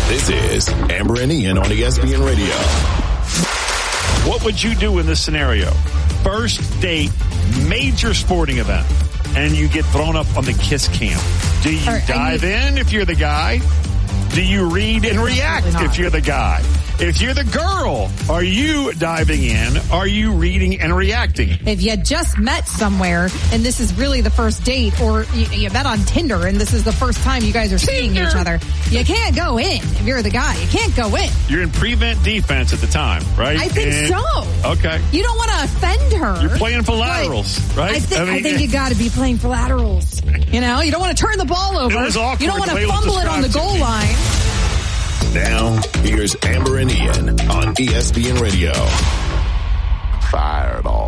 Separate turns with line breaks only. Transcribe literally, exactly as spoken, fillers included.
This is Amber and Ian on E S P N Radio.
What would you do in this scenario? First date, major sporting event, and you get thrown up on the kiss cam. Do you
Are,
dive
you,
in if you're the guy? Do you read and react if you're the guy? If you're the girl, are you diving in? Are you reading and reacting?
If you just met somewhere and this is really the first date, or you, you met on Tinder and this is the first time you guys are seeing
Tinder.
each other, you can't go in if you're the guy. You can't go in.
You're in prevent defense at the time, right?
I think
and,
so.
Okay.
You don't want to offend her.
You're playing for laterals, right?
I think,
I, mean,
I think you got to be playing for laterals. You know, you don't want to turn the ball over.
It was awkward.
You don't want
the way
to
it was
fumble it on the
described
goal
to me.
line.
Now, here's Amber and Ian on E S P N Radio. Fire it all.